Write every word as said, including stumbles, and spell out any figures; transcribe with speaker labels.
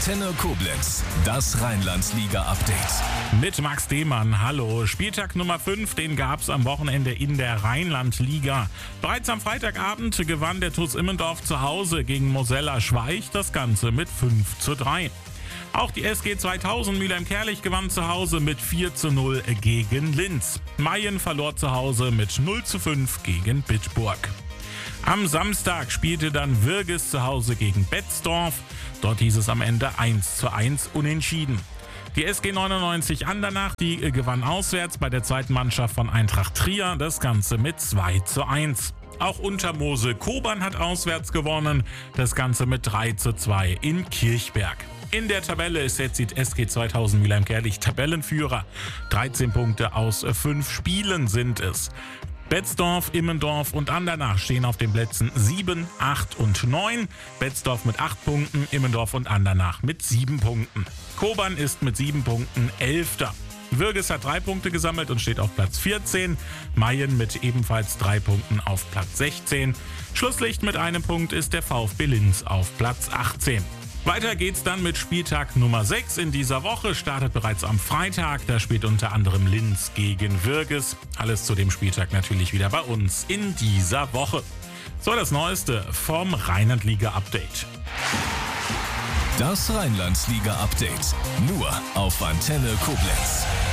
Speaker 1: Antenne Koblenz, das Rheinland-Liga-Update.
Speaker 2: Mit Max Demann, hallo. Spieltag Nummer fünf, den gab's am Wochenende in der Rheinland-Liga. Bereits am Freitagabend gewann der TuS Immendorf zu Hause gegen Mosella Schweich, das Ganze mit fünf zu drei. Auch die S G zweitausend Mülheim-Kärlich gewann zu Hause mit vier zu null gegen Linz. Mayen verlor zu Hause mit null zu fünf gegen Bitburg. Am Samstag spielte dann Würges zu Hause gegen Betzdorf. Dort hieß es am Ende eins zu eins unentschieden. Die S G neunundneunzig Andernach, die gewann auswärts bei der zweiten Mannschaft von Eintracht Trier, das Ganze mit zwei zu eins. Auch Untermose Kobern hat auswärts gewonnen, das Ganze mit drei zu zwei in Kirchberg. In der Tabelle ist jetzt die S G zweitausend Mülheim-Kärlich Tabellenführer. dreizehn Punkte aus fünf Spielen sind es. Betzdorf, Immendorf und Andernach stehen auf den Plätzen sieben, acht und neun. Betzdorf mit acht Punkten, Immendorf und Andernach mit sieben Punkten. Kobern ist mit sieben Punkten Elfter. Würges hat drei Punkte gesammelt und steht auf Platz vierzehn. Mayen mit ebenfalls drei Punkten auf Platz sechzehn. Schlusslicht mit einem Punkt ist der VfB Linz auf Platz achtzehn. Weiter geht's dann mit Spieltag Nummer sechs in dieser Woche, startet bereits am Freitag, da spielt unter anderem Linz gegen Würges. Alles zu dem Spieltag natürlich wieder bei uns in dieser Woche. So, das Neueste vom Rheinland-Liga-Update.
Speaker 1: Das Rheinland-Liga-Update, nur auf Antenne Koblenz.